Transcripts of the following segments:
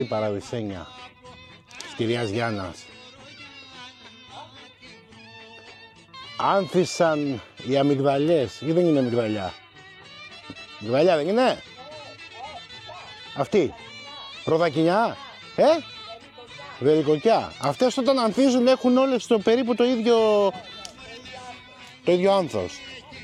Η Παραδεισένια της κυρίας Γιάννας. Άνθησαν οι αμυγδαλιές ή δεν είναι αμυγδαλιά? Αμυγδαλιά δεν είναι? Αυτή. Προδακινιά. Βερικοκιά. Αυτές όταν ανθίζουν έχουν όλες το περίπου το ίδιο άνθος.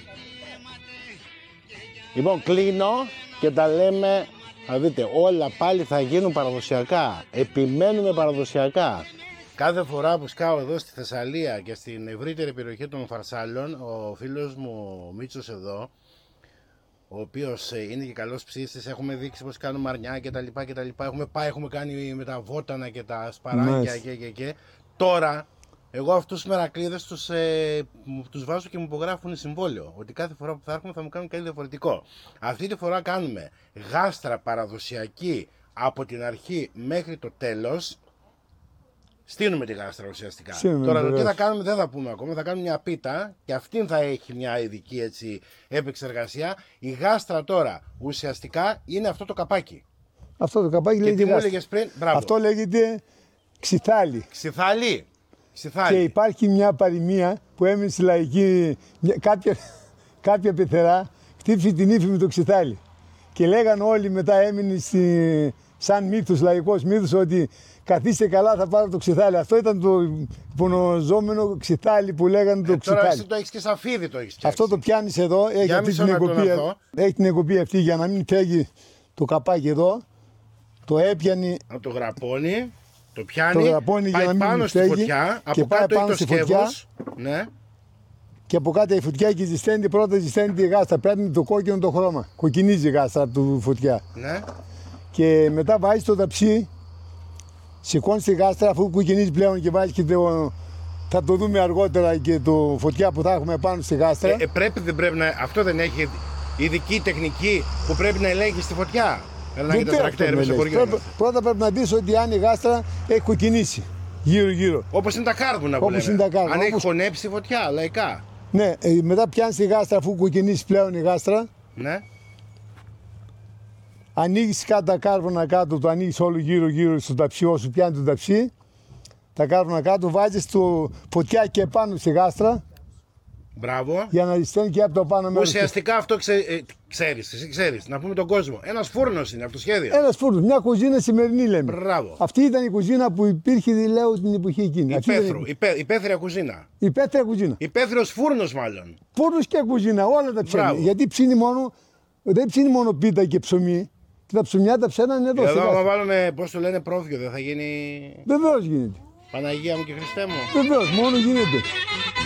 Λοιπόν, κλείνω και τα λέμε. Θα δείτε, όλα πάλι θα γίνουν παραδοσιακά. Επιμένουμε παραδοσιακά. Κάθε φορά που σκάω εδώ στη Θεσσαλία και στην ευρύτερη περιοχή των Φαρσάλων, ο φίλος μου ο Μίτσος εδώ, ο οποίος είναι και καλός ψήστης, έχουμε δείξει πως κάνουμε αρνιά και τα λοιπά. Έχουμε πάει, έχουμε κάνει με τα βότανα και τα σπαράκια και. Τώρα, εγώ αυτούς τους μερακλείδες τους βάζω και μου υπογράφουν συμβόλαιο. Ότι κάθε φορά που θα έρχομαι θα μου κάνουν κάτι διαφορετικό. Αυτή τη φορά κάνουμε γάστρα παραδοσιακή από την αρχή μέχρι το τέλος. Στείνουμε τη γάστρα ουσιαστικά. Τώρα το τι θα κάνουμε δεν θα πούμε ακόμα. Θα κάνουμε μια πίτα και αυτήν θα έχει μια ειδική επεξεργασία. Η γάστρα τώρα ουσιαστικά είναι αυτό το καπάκι. Αυτό το καπάκι λέγεται γάστρα. Αυτό λέγεται ξυθάλι. Ξυθάλι. Και υπάρχει μια παροιμία που έμεινε στη λαϊκή, κάποια πεθερά χτύπησε την ύφη με το ξυθάλι. Και λέγαν όλοι μετά, έμεινε σαν μύθος, λαϊκός μύθος, ότι καθίστε καλά θα πάρω το ξυθάλι. Αυτό ήταν το υπονοζόμενο ξυθάλι που λέγανε το ξυθάλι. Τώρα εσύ το έχεις και σαν φίδι το έχεις φτιάξει. Αυτό το πιάνεις εδώ, έχει αυτή την εκοπή, έχει την εκοπή αυτή για να μην φεύγει το καπάκι εδώ. Το έπιανε. Να το γραπώνει. Το πιάνει, πάει πάνω στη φωτιά, από κάτω έχει το σκεύος. Ναι. Και από κάτω η φωτιά και ζεσταίνει, πρώτα ζεσταίνει τη γάστρα. Παίρνει το κόκκινο το χρώμα. Κοκκινίζει η γάστρα από τη φωτιά. Ναι. Και μετά βάζει το ταψί, σηκώνει τη γάστρα αφού κοκκινίζει πλέον και βάζει και το. Θα το δούμε αργότερα και το φωτιά που θα έχουμε πάνω στη γάστρα. Δεν πρέπει να. Αυτό δεν έχει ειδική τεχνική που πρέπει να ελέγχει τη φωτιά. Πρώτα πρέπει να δεις ότι αν η γάστρα έχει κοκκινήσει γύρω-γύρω. Όπως είναι τα κάρβουνα που λέμε. Αν έχει χωνέψει φωτιά, λαϊκά. Ναι, μετά πιάνεις τη γάστρα αφού κοκκινήσει πλέον η γάστρα. Ναι. Ανοίγεις κάτω τα κάρβουνα κάτω, το ανοίγεις όλο γύρω-γύρω στο ταψί, όσο πιάνει το ταψί. Τα κάρβουνα κάτω, βάζεις το φωτιά και πάνω στη γάστρα. Μπράβο. Για να ζεσταίνει και από το πάνω μέρος. Ουσιαστικά αυτό ξέρεις, να πούμε τον κόσμο. Ένας φούρνος είναι από το σχέδιο. Ένας φούρνος, μια κουζίνα σημερινή λέμε. Μπράβο. Αυτή ήταν η κουζίνα που υπήρχε, λέω, την εποχή εκείνη. Υπαίθρια κουζίνα. Υπαίθρια κουζίνα. Υπαίθριος φούρνος μάλλον. Φούρνος και κουζίνα, όλα τα ψώνει. Γιατί ψήνει δεν ψήνει μόνο πίτα και ψωμί. Και τα ψωμιά τα ψένανε εδώ. Εδώ άμα βάλουμε, πώς το λένε, πρόβιο, δεν θα γίνει. Βεβαίως γίνεται. Παναγία μου και Χριστέ μου. Βεβαίως, μόνο γίνεται.